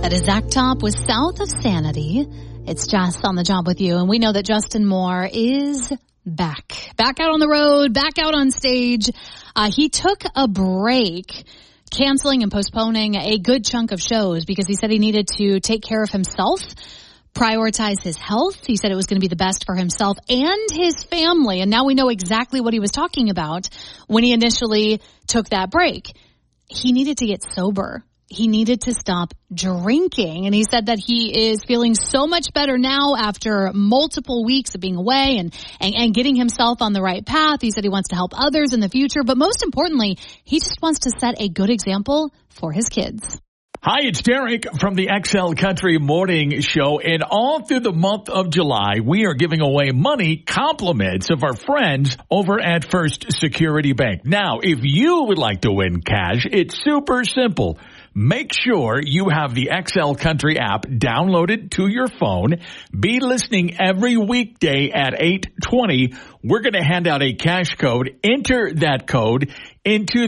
That is Zach Top with South of Sanity. It's Jess on the job with you, and we know that Justin Moore is back out on the road, back out on stage. He took a break, canceling and postponing a good chunk of shows because he said he needed to take care of himself, prioritize his health. He said it was going to be the best for himself and his family. And now we know exactly what he was talking about when he initially took that break. He needed to get sober. He needed to stop drinking. And he said that he is feeling so much better now after multiple weeks of being away and getting himself on the right path. He said he wants to help others in the future. But most importantly, he just wants to set a good example for his kids. Hi, it's Derek from the XL Country Morning Show, and all through the month of July, we are giving away money compliments of our friends over at First Security Bank. Now, if you would like to win cash, it's super simple. Make sure you have the XL Country app downloaded to your phone. Be listening every weekday at 8:20. We're going to hand out a cash code. Enter that code into